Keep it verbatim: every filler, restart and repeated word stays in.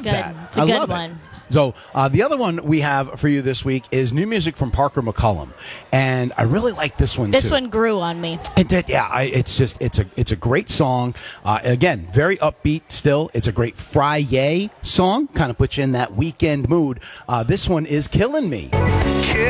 love good. that. It's a I good love one. It. So uh, the other one we have for you this week is new music from Parker McCollum, and I really like this one. This too. one grew on me. It did, yeah. I, it's just it's a it's a great song. Uh, again, very upbeat. Still, it's a great Friday song. Kind of puts you in that weekend mood. Uh, this one is killing me.